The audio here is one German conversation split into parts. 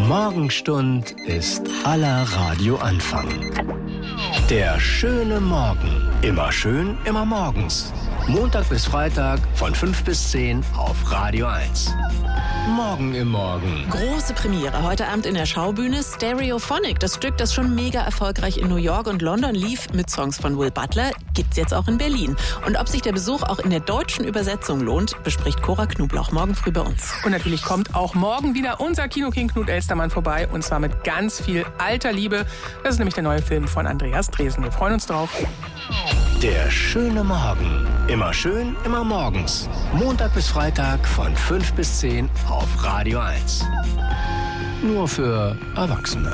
Morgenstund ist aller Radioanfang. Der schöne Morgen. Immer schön, immer morgens. Montag bis Freitag von 5 bis 10 auf Radio 1. Morgen im Morgen. Große Premiere heute Abend in der Schaubühne. Stereophonic, das Stück, das schon mega erfolgreich in New York und London lief mit Songs von Will Butler, gibt's jetzt auch in Berlin. Und ob sich der Besuch auch in der deutschen Übersetzung lohnt, bespricht Cora Knoblauch morgen früh bei uns. Und natürlich kommt auch morgen wieder unser Kinoking Knut Elstermann vorbei, und zwar mit ganz viel alter Liebe. Das ist nämlich der neue Film von Andreas Dresen. Wir freuen uns drauf. Der schöne Morgen. Immer schön, immer morgens. Montag bis Freitag von 5 bis 10 auf Radio 1. Nur für Erwachsene.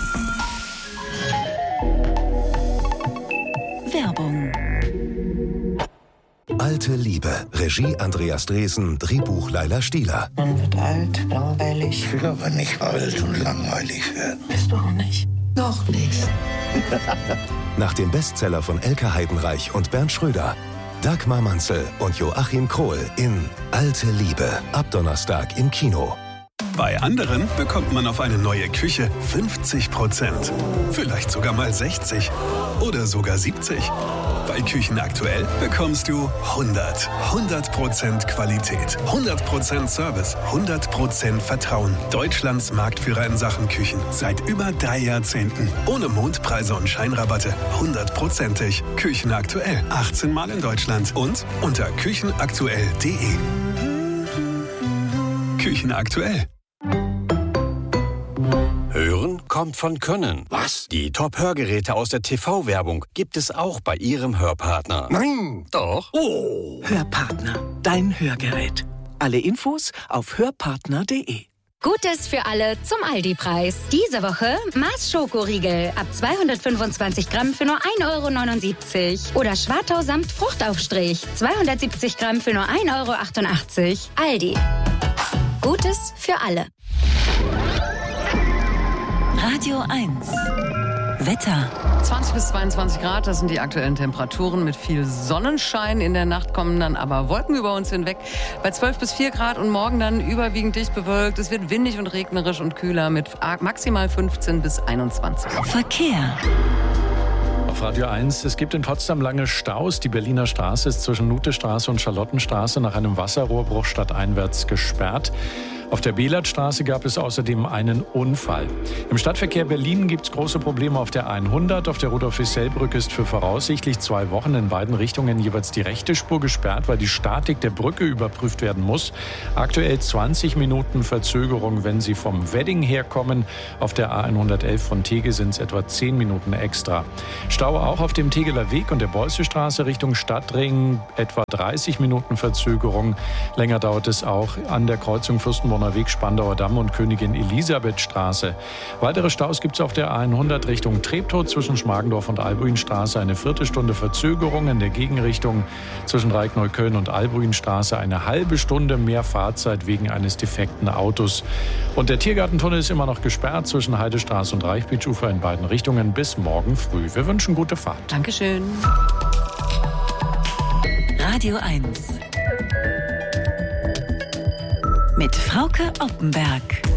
Werbung. Alte Liebe. Regie Andreas Dresen, Drehbuch Laila Stieler. Man wird alt, langweilig. Ich will aber nicht alt und langweilig werden. Bist du auch nicht? Noch nicht. Nach dem Bestseller von Elke Heidenreich und Bernd Schröder. Dagmar Manzel und Joachim Krohl in Alte Liebe. Ab Donnerstag im Kino. Bei anderen bekommt man auf eine neue Küche 50%. Vielleicht sogar mal 60 oder sogar 70. Bei Küchen aktuell bekommst du 100% Qualität, 100% Service, 100% Vertrauen. Deutschlands Marktführer in Sachen Küchen. Seit über 3 Jahrzehnten. Ohne Mondpreise und Scheinrabatte. 100%ig. Küchen aktuell. 18 Mal in Deutschland. Und unter küchenaktuell.de. Küchen aktuell. Hören kommt von Können. Was? Die Top-Hörgeräte aus der TV-Werbung gibt es auch bei Ihrem Hörpartner. Nein! Doch. Oh! Hörpartner, dein Hörgerät. Alle Infos auf hörpartner.de. Gutes für alle zum Aldi-Preis. Diese Woche Mars Schokoriegel ab 225 Gramm für nur 1,79 € oder Schwartau samt Fruchtaufstrich 270 Gramm für nur 1,88 €. Aldi. Gutes für alle. Radio 1. Wetter. 20 bis 22 Grad, das sind die aktuellen Temperaturen mit viel Sonnenschein. In der Nacht kommen dann aber Wolken über uns hinweg. Bei 12 bis 4 Grad und morgen dann überwiegend dicht bewölkt. Es wird windig und regnerisch und kühler mit maximal 15 bis 21. Verkehr. Auf Radio 1, es gibt in Potsdam lange Staus. Die Berliner Straße ist zwischen Nutestraße und Charlottenstraße nach einem Wasserrohrbruch stadteinwärts gesperrt. Auf der Belatstraße gab es außerdem einen Unfall. Im Stadtverkehr Berlin gibt es große Probleme auf der 100. Auf der Rudolf-Wissell-Brücke ist für voraussichtlich 2 Wochen in beiden Richtungen jeweils die rechte Spur gesperrt, weil die Statik der Brücke überprüft werden muss. Aktuell 20 Minuten Verzögerung, wenn Sie vom Wedding herkommen. Auf der A111 von Tegel sind es etwa 10 Minuten extra. Stau auch auf dem Tegeler Weg und der Beussestraße Richtung Stadtring. Etwa 30 Minuten Verzögerung. Länger dauert es auch an der Kreuzung Fürstenborner Weg, Spandauer Damm und Königin Elisabethstraße. Weitere Staus gibt es auf der A100 Richtung Treptow zwischen Schmargendorf und Albuinstraße. Eine Viertelstunde Verzögerung in der Gegenrichtung zwischen Reikneukölln und Albuinstraße. Eine halbe Stunde mehr Fahrzeit wegen eines defekten Autos. Und der Tiergartentunnel ist immer noch gesperrt zwischen Heidestraße und Reichbeetufer in beiden Richtungen bis morgen früh. Wir wünschen gute Fahrt. Dankeschön. Radio 1. Mit Frauke Oppenberg.